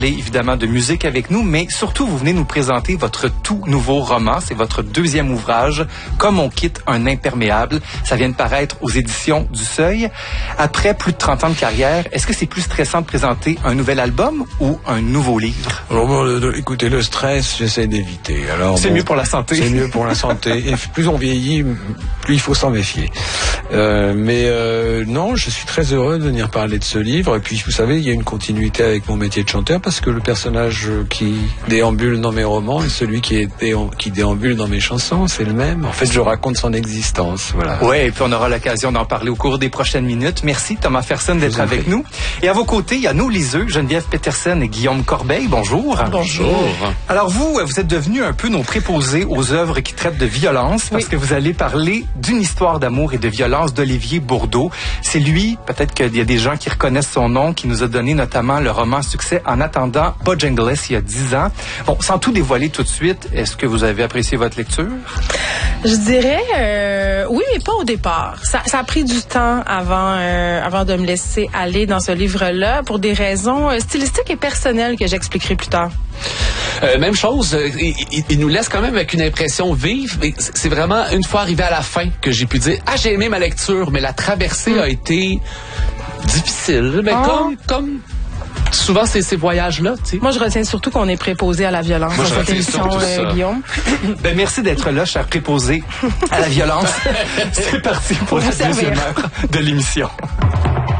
Évidemment de musique avec nous, mais surtout vous venez nous présenter votre tout nouveau roman. C'est votre deuxième ouvrage, Comme on quitte un imperméable. Ça vient de paraître aux éditions du Seuil. Après plus de 30 ans de carrière, est-ce que c'est plus stressant de présenter un nouvel album ou un nouveau livre? Alors bon, écoutez, le stress, j'essaie d'éviter. Alors c'est mieux pour la santé. C'est mieux pour la santé. Et plus on vieillit, plus il faut s'en méfier. Non, je suis très heureux de venir parler de ce livre. Et puis, vous savez, il y a une continuité avec mon métier de chanteur parce que le personnage qui déambule dans mes romans et celui qui déambule dans mes chansons, c'est le même. En fait, je raconte son existence. Voilà. Oui, et puis on aura l'occasion d'en parler au cours des prochaines minutes. Merci Thomas Fersen d'être avec nous. Et à vos côtés, il y a nos liseux, Geneviève Petersen et Guillaume Corbeil. Bonjour. Bonjour. Alors vous êtes devenus un peu nos préposés aux œuvres qui traitent de violence parce que vous allez parler d'une histoire d'amour et de violence d'Olivier Bourdeau. C'est lui, peut-être qu'il y a des gens qui reconnaissent son nom, qui nous a donné notamment le roman succès En attendant Bojangles il y a 10 ans. Bon, sans tout dévoiler tout de suite, est-ce que vous avez apprécié votre lecture? Je dirais oui, mais pas au départ. Ça a pris du temps avant de me laisser aller dans ce livre-là pour des raisons stylistiques et personnelles que j'expliquerai plus tard. Même chose, il nous laisse quand même avec une impression vive, mais c'est vraiment une fois arrivé à la fin que j'ai pu dire « Ah, j'ai aimé ma lecture, mais la traversée a été difficile. » Mais comme souvent, c'est ces voyages-là, tu sais. Moi, je retiens surtout qu'on est préposé à la violence dans cette émission, Guillaume. Ben, merci d'être là, cher préposé à la violence. C'est parti pour la deuxième heure de l'émission.